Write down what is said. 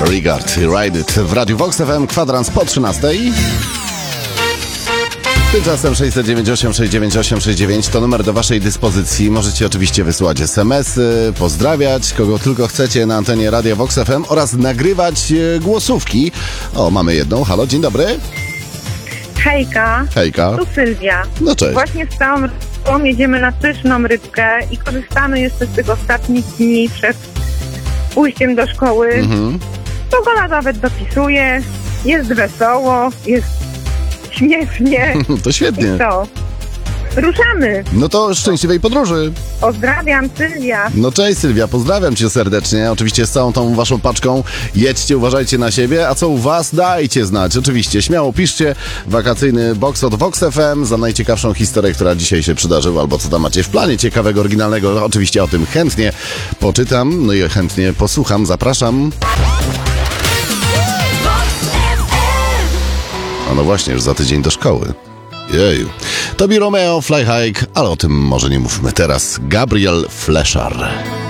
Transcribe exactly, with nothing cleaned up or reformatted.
Regard i Ride It w Radiu Vox F M, kwadrans po trzynastej. Tymczasem sześćset dziewięćdziesiąt osiem sześćset dziewięćdziesiąt osiem sześćdziesiąt dziewięć to numer do waszej dyspozycji. Możecie oczywiście wysyłać es em esy, pozdrawiać kogo tylko chcecie na antenie Radia Vox F M oraz nagrywać e, głosówki. O, mamy jedną. Halo, dzień dobry. Hejka. Hejka. Tu Sylwia. No cześć. Właśnie z całą rodziną jedziemy na pyszną rybkę i korzystamy jeszcze z tych ostatnich dni przed pójściem do szkoły. Mhm. Pogoda nawet dopisuje, jest wesoło, jest śmiesznie. To świetnie. I co? Ruszamy. No to szczęśliwej podróży. Pozdrawiam, Sylwia. No cześć Sylwia, pozdrawiam cię serdecznie. Oczywiście z całą tą waszą paczką. Jedźcie, uważajcie na siebie. A co u was? Dajcie znać. Oczywiście, śmiało piszcie. Wakacyjny box od Vox F M za najciekawszą historię, która dzisiaj się przydarzyła, albo co tam macie w planie ciekawego, oryginalnego. Oczywiście o tym chętnie poczytam, no i chętnie posłucham. Zapraszam. A no właśnie, już za tydzień do szkoły. Jeju. Tobi Romeo, Fly High, ale o tym może nie mówmy teraz. Gabriel Fleszar.